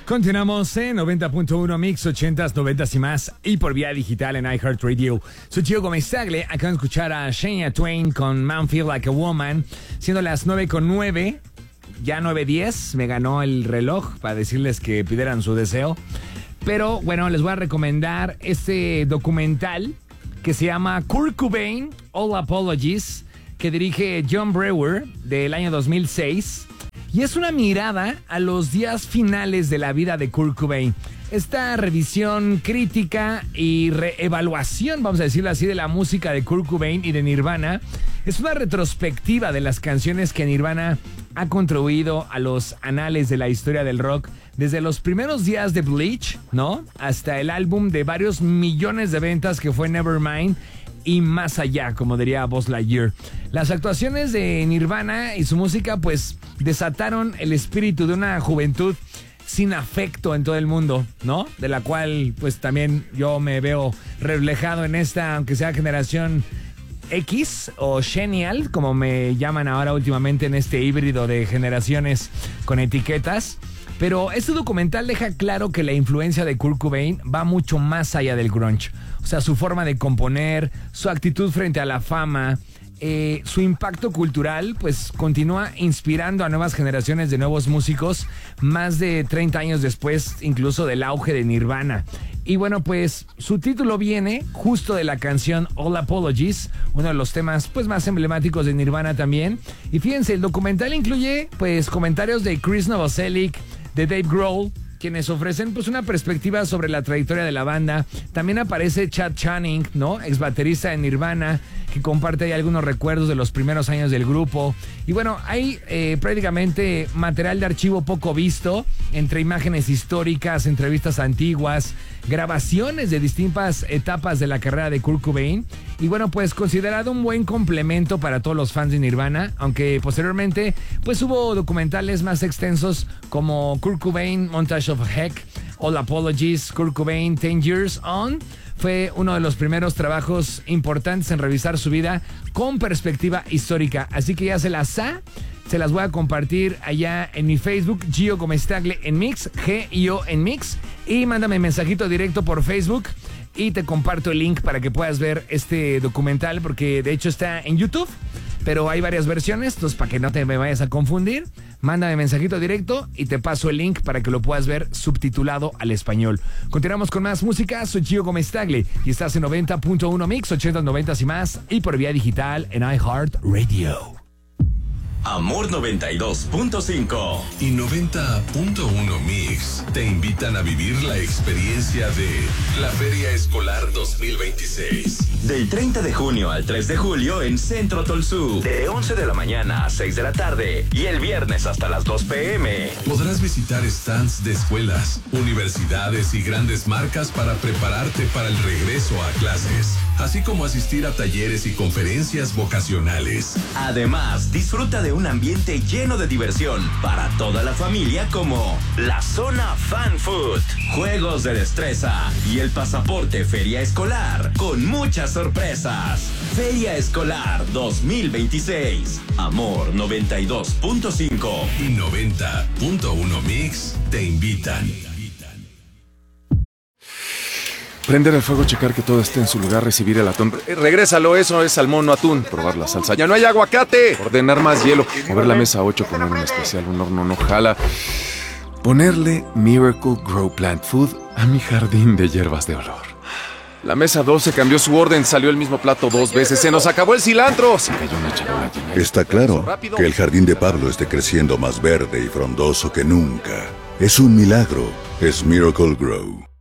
Continuamos en 90.1 Mix, 80s, 90s y más, y por vía digital en iHeartRadio. Soy Gio Gómez Tagle. Acaban de escuchar a Shania Twain con Man Feel Like a Woman, siendo las 9:09, ya 9:10. Me ganó el reloj para decirles que pidieran su deseo. Pero bueno, les voy a recomendar este documental que se llama Kurt Cobain, All Apologies, que dirige John Brewer, del año 2006. Y es una mirada a los días finales de la vida de Kurt Cobain. Esta revisión crítica y reevaluación, vamos a decirlo así, de la música de Kurt Cobain y de Nirvana, es una retrospectiva de las canciones que Nirvana ha contribuido a los anales de la historia del rock, desde los primeros días de Bleach, ¿no?, hasta el álbum de varios millones de ventas que fue Nevermind, y más allá, como diría Buzz Lightyear. Las actuaciones de Nirvana y su música pues desataron el espíritu de una juventud sin afecto en todo el mundo, ¿no? De la cual pues también yo me veo reflejado en esta, aunque sea generación X o Genial, como me llaman ahora últimamente en este híbrido de generaciones con etiquetas. Pero este documental deja claro que la influencia de Kurt Cobain va mucho más allá del grunge. O sea, su forma de componer, su actitud frente a la fama, su impacto cultural, pues continúa inspirando a nuevas generaciones de nuevos músicos más de 30 años después, incluso del auge de Nirvana. Y bueno, pues su título viene justo de la canción All Apologies, uno de los temas pues más emblemáticos de Nirvana también. Y fíjense, el documental incluye pues comentarios de Chris Novoselic, de Dave Grohl, quienes ofrecen pues una perspectiva sobre la trayectoria de la banda. También aparece Chad Channing, ¿no?, ex baterista de Nirvana, que comparte ahí algunos recuerdos de los primeros años del grupo. Y bueno, hay prácticamente material de archivo poco visto, entre imágenes históricas, entrevistas antiguas, grabaciones de distintas etapas de la carrera de Kurt Cobain. Y bueno, pues considerado un buen complemento para todos los fans de Nirvana, aunque posteriormente pues hubo documentales más extensos como Kurt Cobain, Montage of Heck, All Apologies, Kurt Cobain, 10 Years On. Fue uno de los primeros trabajos importantes en revisar su vida con perspectiva histórica. Así que ya se las voy a compartir allá en mi Facebook, Gio Gómez Tagle en Mix, G-I-O en Mix. Y mándame mensajito directo por Facebook y te comparto el link para que puedas ver este documental, porque de hecho está en YouTube, pero hay varias versiones, entonces para que no te me vayas a confundir, mándame mensajito directo y te paso el link para que lo puedas ver subtitulado al español. Continuamos con más música. Soy Gio Gómez Tagle y estás en 90.1 Mix, 80, 90 y más, y por vía digital en iHeartRadio. Amor 92.5 y 90.1 Mix te invitan a vivir la experiencia de la Feria Escolar 2026. Del 30 de junio al 3 de julio en Centro Tolsú, de 11 de la mañana a 6 de la tarde y el viernes hasta las 2 p.m. Podrás visitar stands de escuelas, universidades y grandes marcas para prepararte para el regreso a clases, así como asistir a talleres y conferencias vocacionales. Además, disfruta de un ambiente lleno de diversión para toda la familia, como la zona Fan Food, juegos de destreza y el pasaporte Feria Escolar con muchas sorpresas. Feria Escolar 2026. Amor 92.5 y 90.1 Mix te invitan. Prender el fuego, checar que todo esté en su lugar, recibir el atún. Regrésalo, eso es salmón, no atún. Probar la salsa. ¡Ya no hay aguacate! Ordenar más hielo. Mover la mesa 8, poner un especial, un horno no jala. Ponerle Miracle Grow Plant Food a mi jardín de hierbas de olor. La mesa 12 cambió su orden, salió el mismo plato 2 veces. ¡Se nos acabó el cilantro! Se cayó una charola llena. Está claro que el jardín de Pablo esté creciendo más verde y frondoso que nunca. Es un milagro. Es Miracle Grow.